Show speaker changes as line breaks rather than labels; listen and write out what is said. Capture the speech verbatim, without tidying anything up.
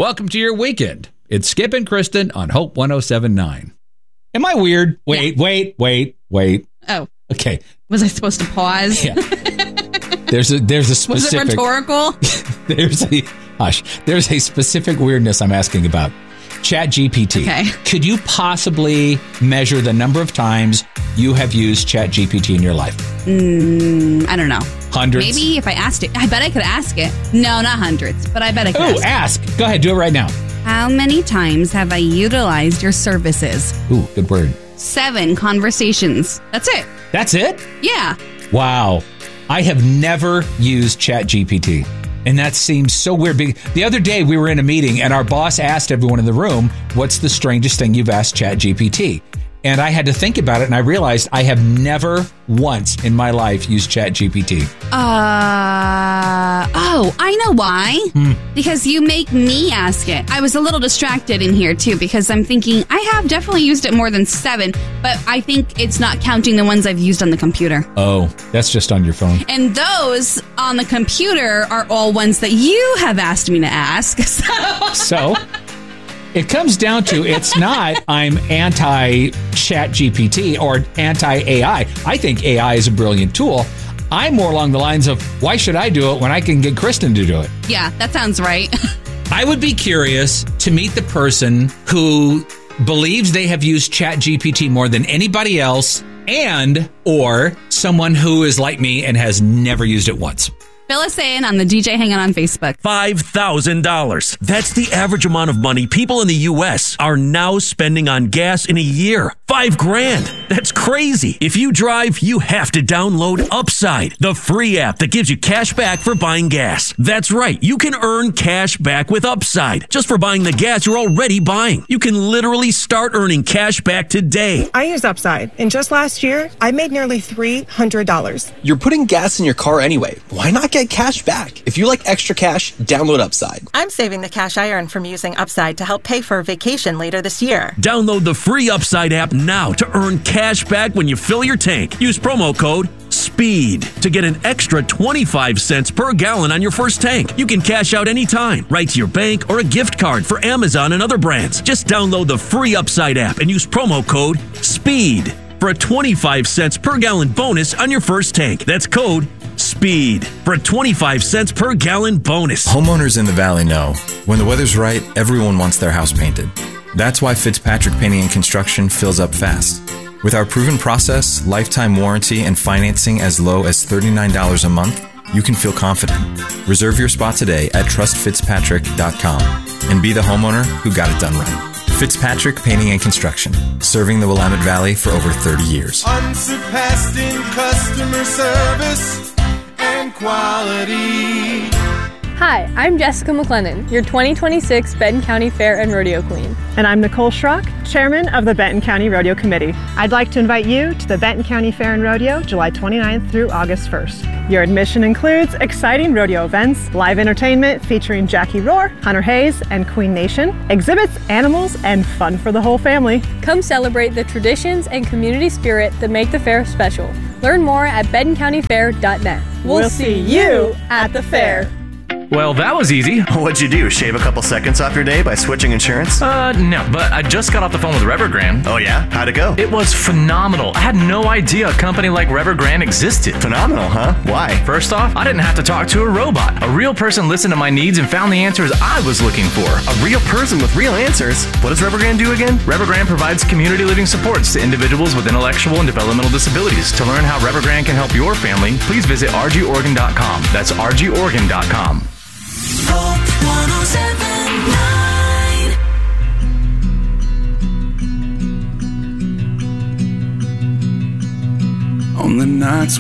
Welcome to your weekend. It's Skip and Kristen on Hope one oh seven point nine. Am I weird? Wait, yeah. wait, wait, wait.
Oh.
Okay.
Was I supposed to pause?
Yeah. There's a there's a specific.
Was it rhetorical?
there's a hush. There's a specific weirdness I'm asking about. ChatGPT.
Okay.
Could you possibly measure the number of times you have used ChatGPT in your life?
Mm, I don't know.
Hundreds?
Maybe if I asked it. I bet I could ask it. No, not hundreds, but I bet I could
Ooh,
ask.
ask. Go ahead. Do it right now.
How many times have I utilized your services?
Ooh, good word.
Seven conversations. That's it.
That's it?
Yeah.
Wow. I have never used ChatGPT. And that seems so weird. The other day we were in a meeting and our boss asked everyone in the room, what's the strangest thing you've asked ChatGPT? And I had to think about it, and I realized I have never once in my life used ChatGPT.
Uh, oh, I know why.
Hmm.
Because you make me ask it. I was a little distracted in here, too, because I'm thinking I have definitely used it more than seven, but I think it's not counting the ones I've used on the computer.
Oh, that's just on your phone.
And those on the computer are all ones that you have asked me to ask. So...
so it comes down to, it's not I'm anti-ChatGPT or anti-A I. I think A I is a brilliant tool. I'm more along the lines of, why should I do it when I can get Kristen to do it?
Yeah, that sounds right.
I would be curious to meet the person who believes they have used ChatGPT more than anybody else, and or someone who is like me and has never used it once.
Fill us in on the D J Hanging on Facebook.
five thousand dollars. That's the average amount of money people in the U S are now spending on gas in a year. Five grand. That's crazy. If you drive, you have to download Upside, the free app that gives you cash back for buying gas. That's right. You can earn cash back with Upside just for buying the gas you're already buying. You can literally start earning cash back today.
I use Upside, and just last year, I made nearly three hundred dollars.
You're putting gas in your car anyway. Why not get cash back? If you like extra cash, download Upside.
I'm saving the cash I earn from using Upside to help pay for a vacation later this year.
Download the free Upside app now to earn cash back when you fill your tank. Use promo code SPEED to get an extra twenty-five cents per gallon on your first tank. You can cash out anytime, right to your bank or a gift card for Amazon and other brands. Just download the free Upside app and use promo code SPEED for a twenty-five cents per gallon bonus on your first tank. That's code SPEED for a twenty-five cents per gallon bonus.
Homeowners in the Valley know when the weather's right, everyone wants their house painted. That's why Fitzpatrick Painting and Construction fills up fast. With our proven process, lifetime warranty, and financing as low as thirty-nine dollars a month, you can feel confident. Reserve your spot today at trust fitzpatrick dot com and be the homeowner who got it done right. Fitzpatrick Painting and Construction, serving the Willamette Valley for over thirty years.
Unsurpassed in customer service and quality.
Hi, I'm Jessica McLennan, your twenty twenty-six Benton County Fair and Rodeo Queen.
And I'm Nicole Schrock, Chairman of the Benton County Rodeo Committee. I'd like to invite you to the Benton County Fair and Rodeo, July twenty-ninth through August first. Your admission includes exciting rodeo events, live entertainment featuring Jackie Rohr, Hunter Hayes, and Queen Nation, exhibits, animals, and fun for the whole family.
Come celebrate the traditions and community spirit that make the fair special. Learn more at benton county fair dot net.
We'll, we'll see you at the fair.
Well, that was easy.
What'd you do? Shave a couple seconds off your day by switching insurance?
Uh, no, but I just got off the phone with Revergrande.
Oh, yeah? How'd it go?
It was phenomenal. I had no idea a company like Revergrande existed.
Phenomenal, huh? Why?
First off, I didn't have to talk to a robot. A real person listened to my needs and found the answers I was looking for.
A real person with real answers? What does Revergrande do again?
Revergrande provides community living supports to individuals with intellectual and developmental disabilities. To learn how Revergrande can help your family, please visit r g organ dot com. That's r g organ dot com.
Hope one oh seven point nine. On the nights